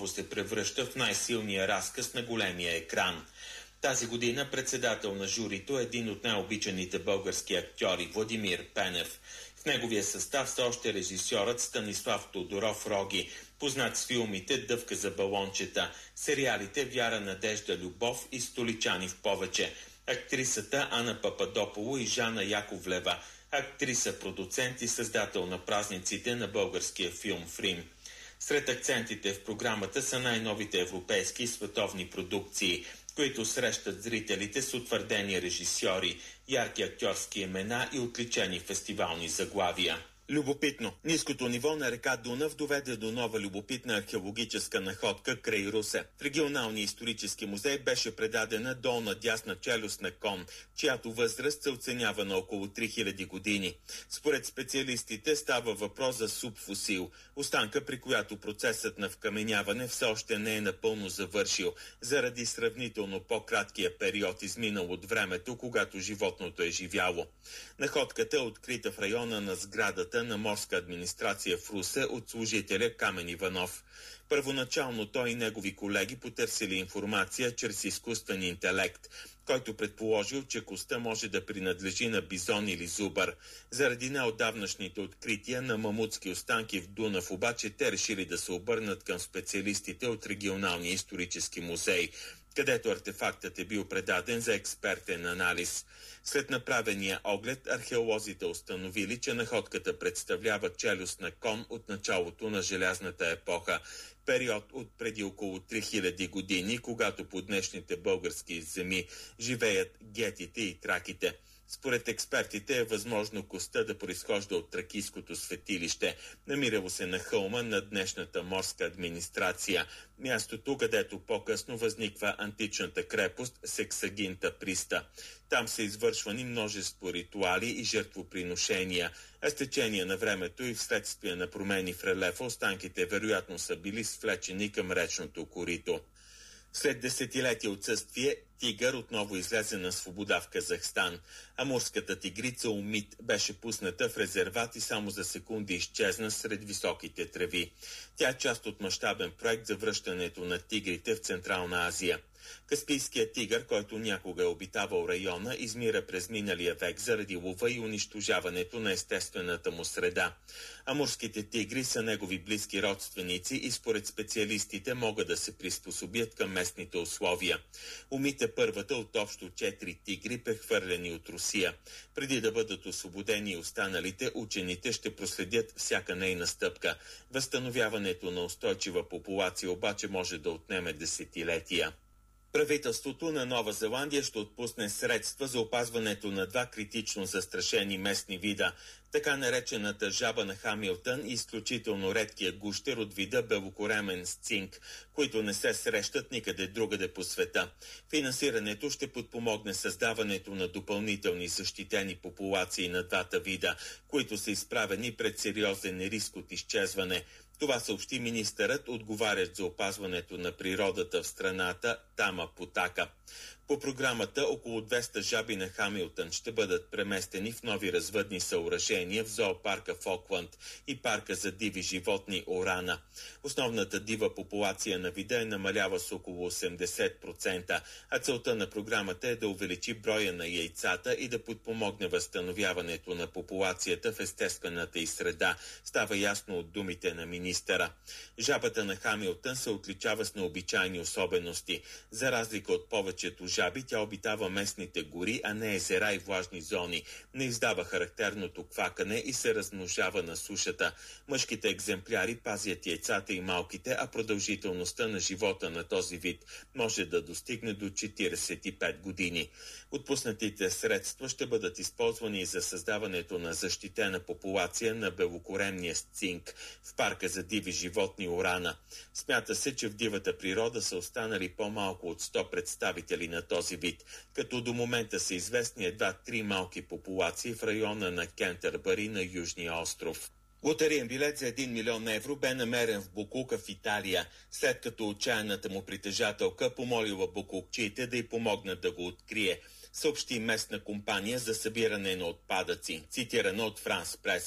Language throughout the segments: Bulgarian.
отново се превръща в най-силния разказ на големия екран. Тази година председател на журито е един от най-обичаните български актьори Владимир Пенев. В неговия състав са още режисьорът Станислав Тодоров Роги, познат с филмите "Дъвка за балончета", сериалите "Вяра, надежда, любов" и "Столичани в повече", актрисата Ана Пападополо и Жана Яковлева, актриса, продуцент и създател на празниците на българския филм в Рим. Сред акцентите в програмата са най-новите европейски и световни продукции, които срещат зрителите с утвърдени режисьори, ярки актьорски имена и отличени фестивални заглавия. Любопитно. Ниското ниво на река Дунав доведе до нова любопитна археологическа находка край Русе. В регионалния исторически музей беше предадена долна дясна челюст на кон, чиято възраст се оценява на около 3000 години. Според специалистите става въпрос за субфосил, останка, при която процесът на вкаменяване все още не е напълно завършил, заради сравнително по-краткия период изминал от времето, когато животното е живяло. Находката е открита в района на сградата на морска администрация в Русе от служителя Камен Иванов. Първоначално той и негови колеги потърсили информация чрез изкуствен интелект, който предположил, че костта може да принадлежи на бизон или зубър. Заради неотдавнашните открития на мамутски останки в Дунав обаче те решили да се обърнат към специалистите от регионалния исторически музей, където артефактът е бил предаден за експертен анализ. След направения оглед, археолозите установили, че находката представлява челюст на кон от началото на желязната епоха, период от преди около 3000 години, когато по днешните български земи живеят гетите и траките. Според експертите е възможно костта да произхожда от тракийското светилище, намирало се на хълма на днешната морска администрация, мястото, където по-късно възниква античната крепост Сексагинта Приста. Там са извършвани множество ритуали и жертвоприношения, а с течение на времето и вследствие на промени в релефа останките вероятно са били свлечени към речното корито. След десетилетия отсъствие, тигър отново излезе на свобода в Казахстан. Амурската тигрица Умит беше пусната в резерват и само за секунди изчезна сред високите треви. Тя е част от мащабен проект за връщането на тигрите в Централна Азия. Каспийският тигър, който някога е обитавал района, измира през миналия век заради лова и унищожаването на естествената му среда. Амурските тигри са негови близки родственици и според специалистите могат да се приспособят към местните условия. Умит е първата от общо 4 тигри, прехвърлени от Русия. Преди да бъдат освободени останалите, учените ще проследят всяка нейна стъпка. Възстановяването на устойчива популация обаче може да отнеме десетилетия. Правителството на Нова Зеландия ще отпусне средства за опазването на 2 критично застрашени местни вида, така наречената жаба на Хамилтън и изключително редкия гущер от вида белокоремен сцинк, които не се срещат никъде другаде по света. Финансирането ще подпомогне създаването на допълнителни защитени популации на двата вида, които са изправени пред сериозен риск от изчезване. Това съобщи министърът, отговарящ за опазването на природата в страната, Тама Потака. По програмата около 200 жаби на Хамилтън ще бъдат преместени в нови развъдни съоръжения в зоопарка в Окланд и парка за диви животни Орана. Основната дива популация на вида е намалява с около 80%, а целта на програмата е да увеличи броя на яйцата и да подпомогне възстановяването на популацията в естествената й среда, става ясно от думите на министъра. Жабата на Хамилтън се отличава с необичайни особености. За разлика от повечето жаби, тя обитава местните гори, а не езера и влажни зони. Не издава характерното квакане и се размножава на сушата. Мъжките екземпляри пазят яйцата и малките, а продължителността на живота на този вид може да достигне до 45 години. Отпуснатите средства ще бъдат използвани за създаването на защитена популация на белокоремния сцинк в парка за диви животни Орана. Смята се, че в дивата природа са останали по-малко от 100 представители на този вид, като до момента са известни едва 3 малки популации в района на Кентърбъри на Южния остров. Лотариен билет за 1 милион евро бе намерен в боклука в Италия, след като отчаяната му притежателка помолила боклукчиите да й помогнат да го открие, съобщи местна компания за събиране на отпадъци, цитирано от Франс Прес.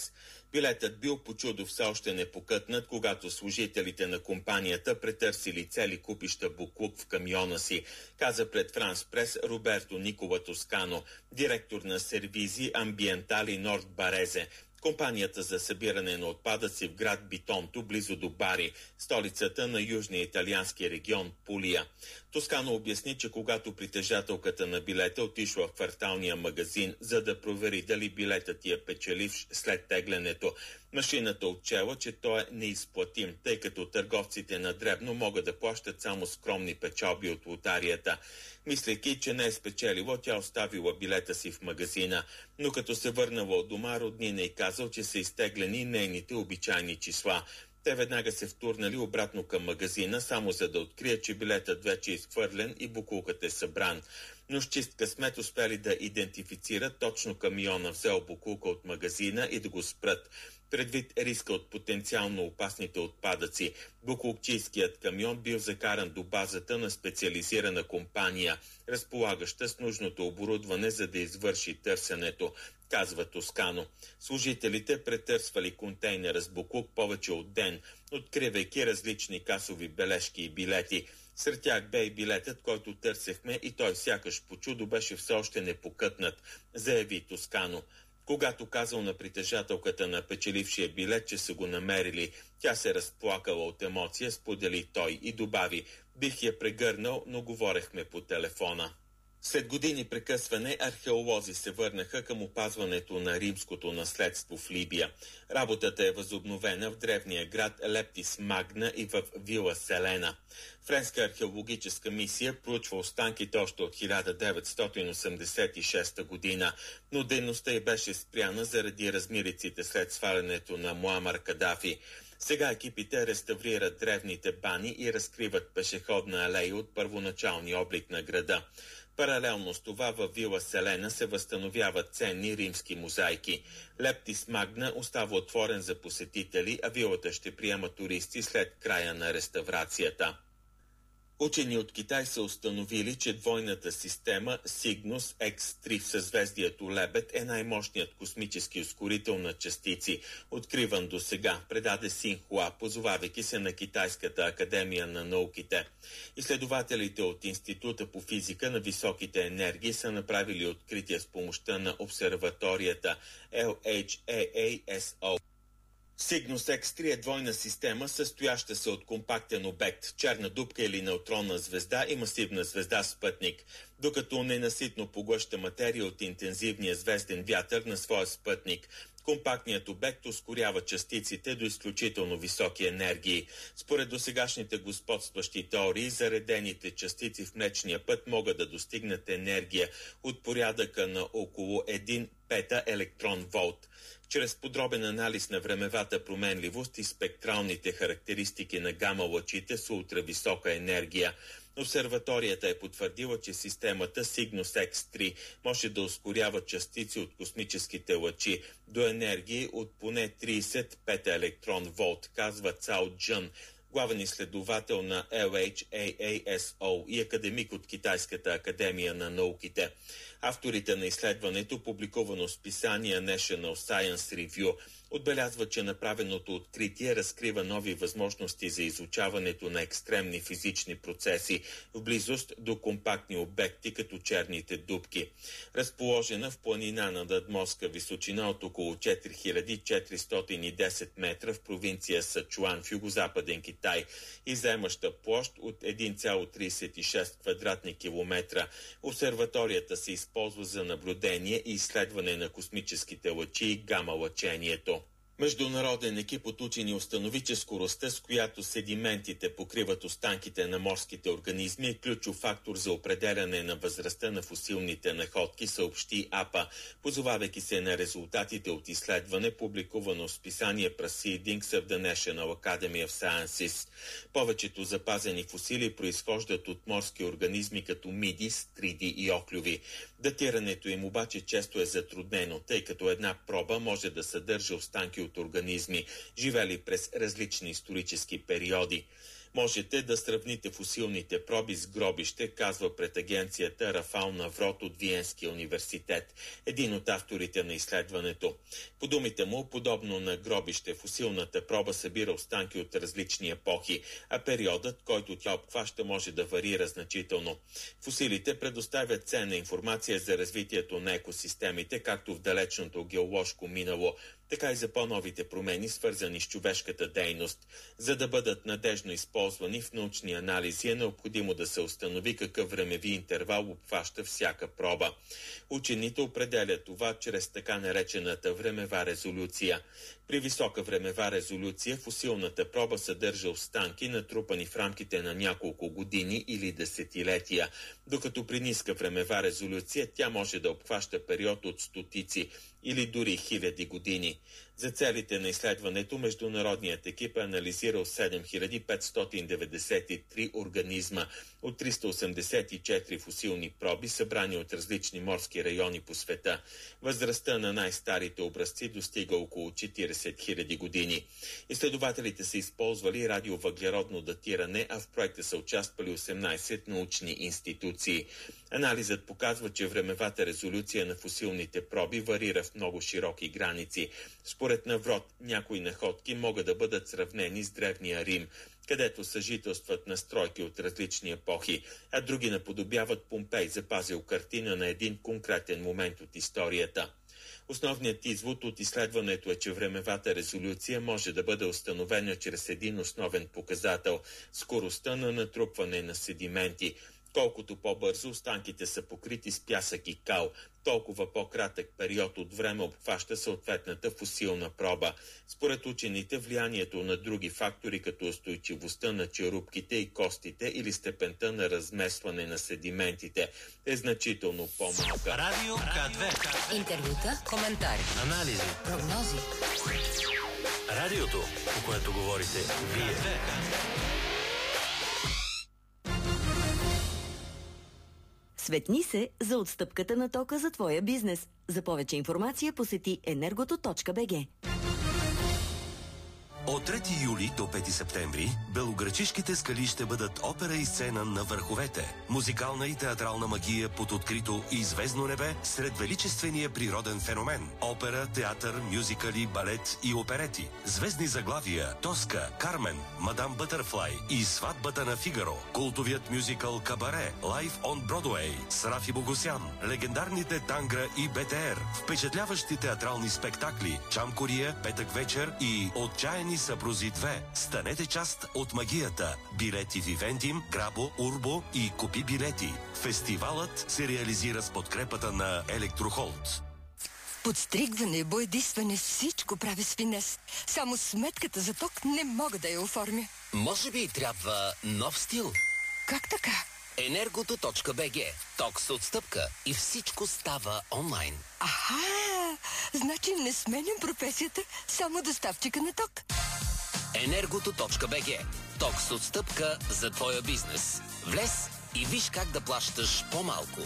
Билетът бил по чудо все още непокътнат, когато служителите на компанията претърсили цели купища буклук в камиона си, каза пред Франс Прес Роберто Никола Тоскано, директор на сервизи Амбиентали Норд Барезе, компанията за събиране на отпадъци в град Битонто, близо до Бари, столицата на южния италиански регион Пулия. Тоскано обясни, че когато притежателката на билета отишла в кварталния магазин, за да провери дали билетът е печеливш след теглянето, машината отчела, че той е неизплатим, тъй като търговците на дребно могат да плащат само скромни печалби от лотарията. Мислейки, че не е спечелила, тя оставила билета си в магазина, но като се върнала от дома, роднина й казал, че са изтеглени нейните обичайни числа. Те веднага се втурнали обратно към магазина, само за да открият, че билетът вече е изхвърлен и буклукът е събран. Но с чист късмет успели да идентифицират точно камиона, взел буклука от магазина и да го спрат. Предвид риска от потенциално опасните отпадъци, буклукчийският камион бил закаран до базата на специализирана компания, разполагаща с нужното оборудване, за да извърши търсенето, казва Тоскано. Служителите претърсвали контейнера с буклук повече от ден, откривайки различни касови бележки и билети. Сред тях бе и билетът, който търсехме, и той сякаш по чудо беше все още непокътнат, заяви Тоскано. Когато казал на притежателката на печелившия билет, че са го намерили, тя се разплакала от емоция, сподели той и добави: бих я прегърнал, но говорехме по телефона. След години прекъсване, археолози се върнаха към опазването на римското наследство в Либия. Работата е възобновена в древния град Лептис Магна и в Вила Селена. Френска археологическа мисия проучва останките още от 1986 година, но дейността й беше спряна заради размириците след свалянето на Муамар Кадафи. Сега екипите реставрират древните бани и разкриват пешеходна алея от първоначалния облик на града. Паралелно с това във Вила Селена се възстановяват ценни римски мозайки. Лептис Магна остава отворен за посетители, а вилата ще приема туристи след края на реставрацията. Учени от Китай са установили, че двойната система Cygnus X3 в съзвездието Лебед е най-мощният космически ускорител на частици, откриван до сега, предаде Синхуа, позовавайки се на Китайската академия на науките. Изследователите от Института по физика на високите енергии са направили откритие с помощта на обсерваторията LHAASO. Cygnus X3 е двойна система, състояща се от компактен обект, черна дупка или неутронна звезда и масивна звезда-спътник, докато ненаситно поглъща материя от интензивния звезден вятър на своя спътник. Компактният обект ускорява частиците до изключително високи енергии. Според досегашните господстващи теории, заредените частици в Млечния път могат да достигнат енергия от порядъка на около 1 пета електрон волт. Чрез подробен анализ на времевата променливост и спектралните характеристики на гама-лъчите с ултрависока енергия, обсерваторията е потвърдила, че системата Cygnus X3 може да ускорява частици от космическите лъчи до енергии от поне 30 пета електрон волт, казва Цао Джън, главен изследовател на LHAASO и академик от Китайската академия на науките. Авторите на изследването, публикувано в списание National Science Review, отбелязва, че направеното откритие разкрива нови възможности за изучаването на екстремни физични процеси в близост до компактни обекти, като черните дупки. Разположена в планина над надморска височина от около 4410 метра в провинция Сачуан в югозападен Китай и заемаща площ от 1,36 квадратни километра, обсерваторията се използва за наблюдение и изследване на космическите лъчи и гама-лъчението. Международен екип от учени установи, че скоростта, с която седиментите покриват останките на морските организми, е ключов фактор за определяне на възрастта на фосилните находки, съобщи АПА, позовавайки се на резултатите от изследване, публикувано в списание Proceedings of the National Academy of Sciences. Повечето запазени фосили произхождат от морски организми като миди, стриди и оклюви. Датирането им обаче често е затруднено, тъй като една проба може да съдържа останки от организми, живели през различни исторически периоди. Можете да сравните фосилните проби с гробище, казва пред агенцията Рафал Наврот от Виенския университет, един от авторите на изследването. По думите му, подобно на гробище, фосилната проба събира останки от различни епохи, а периодът, който тя обхваща, може да варира значително. Фосилите предоставят ценна информация за развитието на екосистемите, както в далечното геоложко минало, така и за по-новите промени, свързани с човешката дейност. За да бъдат надежно използвани в научни анализи, е необходимо да се установи какъв времеви интервал обхваща всяка проба. Учените определят това чрез така наречената времева резолюция. При висока времева резолюция фосилната проба съдържа останки, натрупани в рамките на няколко години или десетилетия, докато при ниска времева резолюция тя може да обхваща период от стотици или дори хиляди години. За целите на изследването международният екип е анализирал 7593 организма от 384 фосилни проби, събрани от различни морски райони по света. Възрастта на най-старите образци достига около 40 000 години. Изследователите са използвали радиовъглеродно датиране, а в проекта са участвали 18 научни институции. Анализът показва, че времевата резолюция на фосилните проби варира в много широки граници. Според Наврот, някои находки могат да бъдат сравнени с Древния Рим, където съжителстват настройки от различни епохи, а други наподобяват Помпей, запазил картина на един конкретен момент от историята. Основният извод от изследването е, че времевата резолюция може да бъде установена чрез един основен показател – скоростта на натрупване на седименти. Колкото по-бързо останките са покрити с пясък и кал, толкова по-кратък период от време обхваща съответната фосилна проба. Според учените, влиянието на други фактори, като устойчивостта на черупките и костите или степента на разместване на седиментите, е значително по-малка. Радио К2. Интервюта, коментари, анализи, прогнози. Радиото, по което говорите вие. Светни се за отстъпката на тока за твоя бизнес. За повече информация посети energoto.bg. От 3 юли до 5 септември белоградчишките скали ще бъдат опера и сцена на върховете. Музикална и театрална магия под открито и звездно небе сред величествения природен феномен. Опера, театър, мюзикали, балет и оперети. Звездни заглавия Тоска, Кармен, Мадам Бътърфлай и Сватбата на Фигаро. Култовият мюзикъл Кабаре, Лайв он Бродуей с Рафи Богосян. Легендарните Тангра и БТР. Впечатляващи театрални спектакли Чамкория, Петък вечер и Отчаяни съпрузи 2. Станете част от магията. Билети Вивентим, Грабо, Урбо и Купи билети. Фестивалът се реализира с подкрепата на Електрохолд. Подстригване, боядисване, всичко прави с финес. Само сметката за ток не мога да я оформя. Може би трябва нов стил? Как така? Energoto.bg. Ток с отстъпка и всичко става онлайн. Аха! Значи не сменям професията, само доставчика на ток. Energoto.bg. Ток с отстъпка за твоя бизнес. Влез и виж как да плащаш по-малко.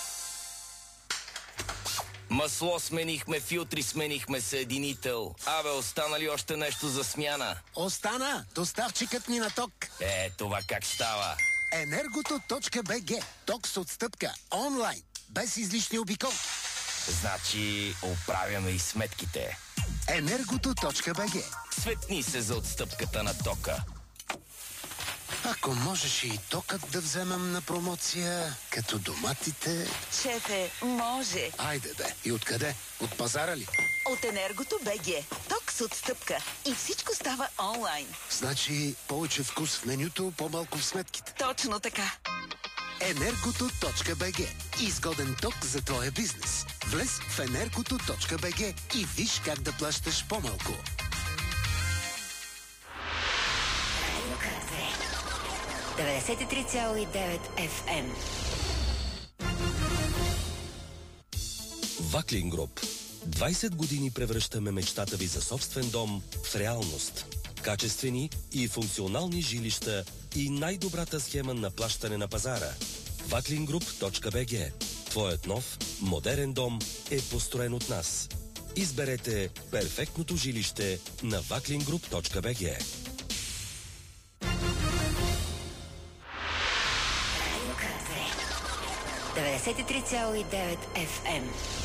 Масло сменихме, филтри сменихме, съединител. Абе, остана ли още нещо за смяна? Остана! Доставчикът ни на ток. Това как става? Energoto.bg. Ток с отстъпка. Онлайн. Без излишни обиколки. Значи, оправяме и сметките. Energoto.bg. Светни се за отстъпката на тока. Ако можеш и токът да вземем на промоция, като доматите... Шефе, може. Айде бе. И откъде? От пазара ли? От Енергото БГ. Ток с отстъпка. И всичко става онлайн. Значи повече вкус в менюто, по-малко в сметките. Точно така. Energoto.bg. Изгоден ток за твоя бизнес. Влез в Energoto.bg и виж как да плащаш по-малко. 93,9 FM. Ваклин Груп. 20 години превръщаме мечтата ви за собствен дом в реалност. Качествени и функционални жилища и най-добрата схема на плащане на пазара. Vaklingroup.bg. Твоят нов, модерен дом е построен от нас. Изберете перфектното жилище на Vaklingroup.bg. 93,9 FM.